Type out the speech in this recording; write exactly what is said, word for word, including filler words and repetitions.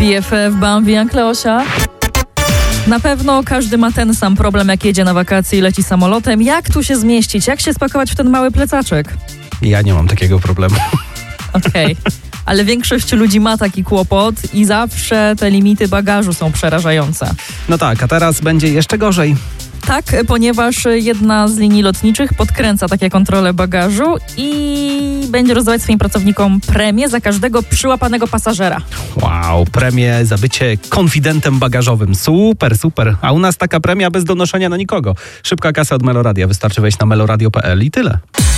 B F F, Bambi, Ankleosia. Na pewno każdy ma ten sam problem, jak jedzie na wakacje i leci samolotem. Jak tu się zmieścić? Jak się spakować w ten mały plecaczek? Ja nie mam takiego problemu. Okej. Okay. Ale większość ludzi ma taki kłopot i zawsze te limity bagażu są przerażające. No tak, a teraz będzie jeszcze gorzej. Tak, ponieważ jedna z linii lotniczych podkręca takie kontrole bagażu i będzie rozdawać swoim pracownikom premię za każdego przyłapanego pasażera. Wow, premię za bycie konfidentem bagażowym. Super, super. A u nas taka premia bez donoszenia na nikogo. Szybka kasa od Meloradia. Wystarczy wejść na meloradio kropka p l i tyle.